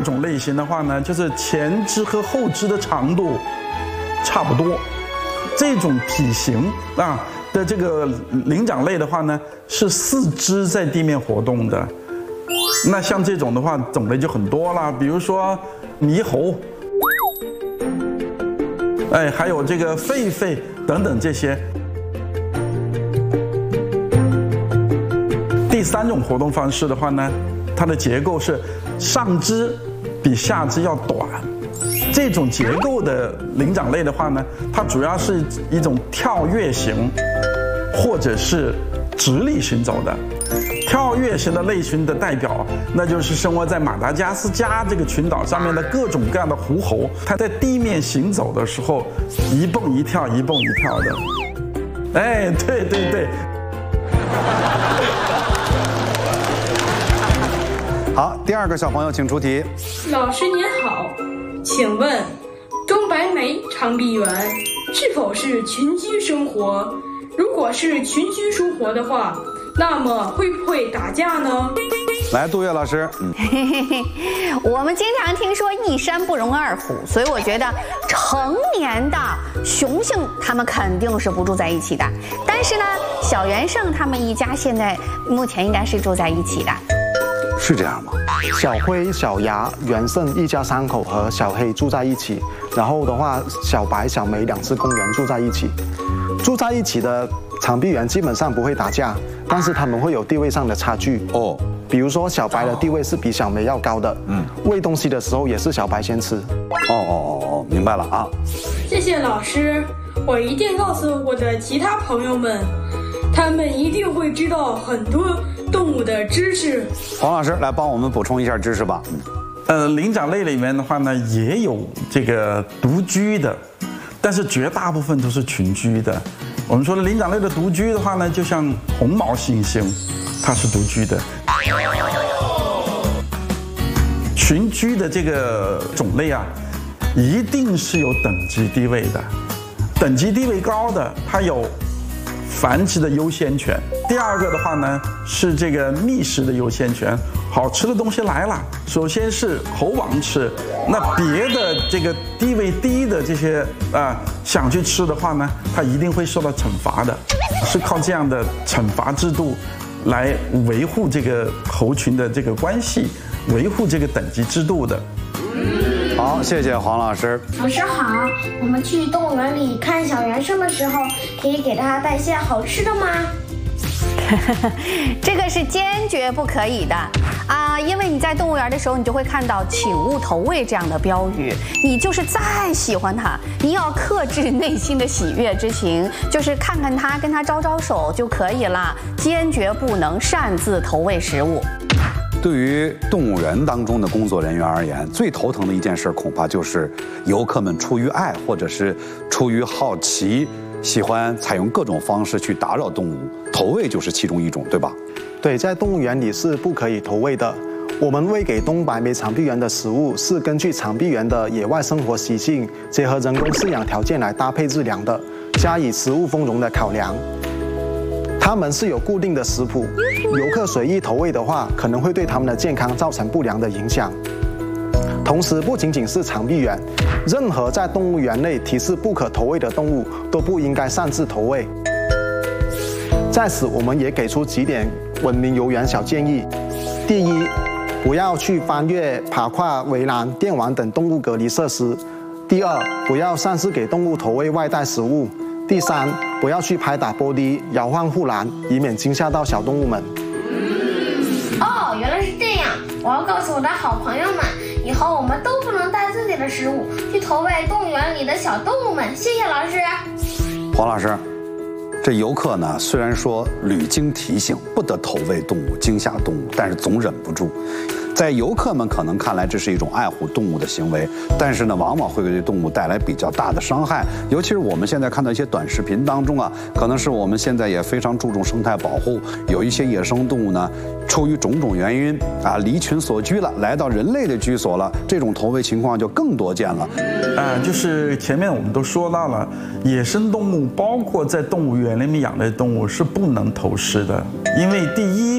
种类型的话呢，就是前肢和后肢的长度差不多，这种体型啊的这个灵长类的话呢，是四肢在地面活动的。那像这种的话，种类就很多了，比如说猕猴，还有这个狒狒等等这些。第三种活动方式的话呢，它的结构是上肢比下肢要短。这种结构的灵长类的话呢，它主要是一种跳跃型，或者是直立行走的。跳跃型的类群的代表，那就是生活在马达加斯加这个群岛上面的各种各样的狐猴，它在地面行走的时候一蹦一跳，一蹦一跳的。对对对。 好，第二个小朋友请出题。 老师您好，请问东白眉长臂猿是否是群居生活？如果是群居生活的话，那么会不会打架呢？ 来，杜月老师。 我们经常听说一山不容二虎，所以我觉得成年的雄性它们肯定是不住在一起的。但是呢，小元胜他们一家现在目前应该是住在一起的。 是这样吗？ 小灰、小牙、元胜一家三口和小黑住在一起，然后的话，小白、小梅两只公猿住在一起。住在一起的长臂猿基本上不会打架，但是他们会有地位上的差距哦。比如说小白的地位是比小梅要高的，喂东西的时候也是小白先吃。 明白了啊。 谢谢老师，我一定告诉我的其他朋友们，他们一定会知道很多动物的知识。 黄老师来帮我们补充一下知识吧。 灵长类里面的话呢，也有这个独居的，但是绝大部分都是群居的。我们说的灵长类的独居的话呢，就像红毛猩猩，它是独居的。群居的这个种类啊，一定是有等级地位的。等级地位高的，它有繁殖的优先权。第二个的话呢，是这个觅食的优先权。好吃的东西来了，首先是猴王吃，那别的这个地位低的这些想去吃的话呢，它一定会受到惩罚的，是靠这样的惩罚制度来维护这个猴群的这个关系，维护这个等级制度的。 好，谢谢黄老师。 老师好，我们去动物园里看小元胜的时候，可以给他带些好吃的吗？ 这个是坚决不可以的啊！因为你在动物园的时候，你就会看到“请勿投喂”这样的标语。你就是再喜欢它，你要克制内心的喜悦之情，就是看看它，跟它招招手就可以了，坚决不能擅自投喂食物。 对于动物园当中的工作人员而言，最头疼的一件事恐怕就是游客们出于爱或者是出于好奇，喜欢采用各种方式去打扰动物，投喂就是其中一种，对吧？ 对，在动物园里是不可以投喂的。我们喂给东白眉长臂猿的食物是根据长臂猿的野外生活习性，结合人工饲养条件来搭配制量的，加以食物丰容的考量。它们是有固定的食谱，游客随意投喂的话，可能会对它们的健康造成不良的影响。同时，不仅仅是长臂猿，任何在动物园内提示不可投喂的动物都不应该擅自投喂。在此，我们也给出几点文明游园小建议：第一，不要去翻越、爬跨围栏、电网等动物隔离设施；第二，不要擅自给动物投喂外带食物；第三，不要去拍打玻璃、摇晃护栏，以免惊吓到小动物们。 哦，原来是这样！我要告诉我的好朋友们，以后我们都不能带自己的食物去投喂动物园里的小动物们。谢谢老师。 黄老师，这游客呢，虽然说屡经提醒不得投喂动物、惊吓动物，但是总忍不住。在游客们可能看来，这是一种爱护动物的行为，但是呢，往往会对动物带来比较大的伤害。尤其是我们现在看到一些短视频当中啊，可能是我们现在也非常注重生态保护，有一些野生动物呢，出于种种原因啊，离群所居了，来到人类的居所了，这种投喂情况就更多见了。 就是前面我们都说到了，野生动物包括在动物园里面养的动物是不能投食的，因为第一，